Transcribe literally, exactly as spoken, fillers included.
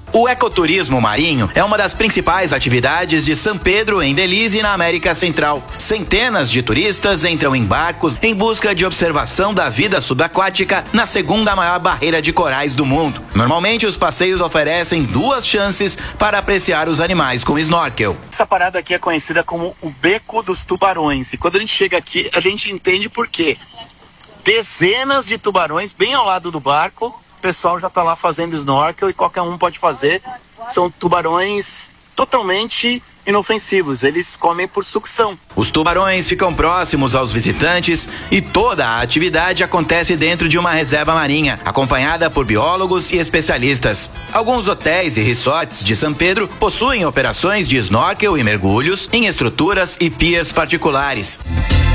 O ecoturismo marinho é uma das principais atividades de São Pedro, em Belize, na América Central. Centenas de turistas entram em barcos em busca de observação da vida subaquática na segunda maior barreira de corais do mundo. Normalmente, os passeios oferecem duas chances para apreciar os animais com snorkel. Essa parada aqui é conhecida como o Beco dos Tubarões. E quando a gente chega aqui, a gente entende por quê. Dezenas de tubarões bem ao lado do barco. O pessoal já está lá fazendo snorkel e qualquer um pode fazer. São tubarões totalmente inofensivos, eles comem por sucção. Os tubarões ficam próximos aos visitantes e toda a atividade acontece dentro de uma reserva marinha, acompanhada por biólogos e especialistas. Alguns hotéis e resorts de São Pedro possuem operações de snorkel e mergulhos em estruturas e piers particulares.